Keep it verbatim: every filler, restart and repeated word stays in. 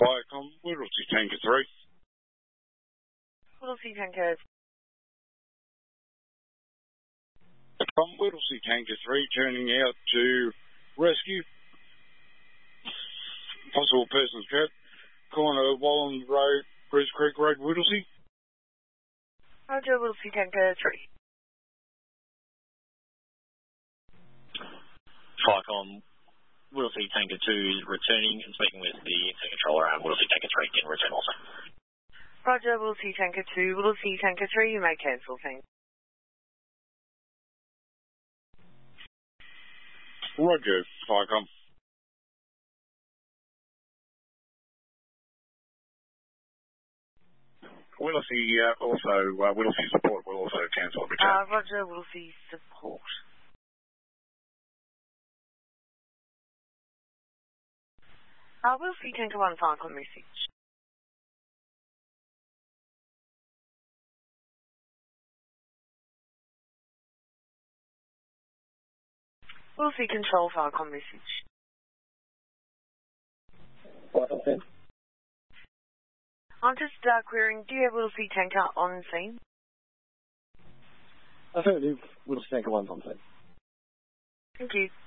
Viacom, Whittlesey Tanker three. Whittlesey Tanker. From Whittlesey Tanker three, turning out to rescue. Possible persons trapped. Corner Wallen Road, Bruce Creek Road, Whittlesey. Roger, Whittlesey Tanker three. Viacom, Whittlesey Tanker two is returning and speaking with the incident controller and Whittlesey Tanker three can return also. Roger, Whittlesey Tanker two, Whittlesey Tanker three, you may cancel, thanks. Roger, Viacom. Whittlesey uh, also, uh, Whittlesey support will also cancel the Uh, Roger, Whittlesey support. Uh, Whittlesey Tanker one, Viacom message. Whittlesey control, Viacom message. Viacom. I'm just uh, querying, do you have Whittlesey Tanker on scene? Affirmative. Whittlesey Tanker one's on scene. Thank you.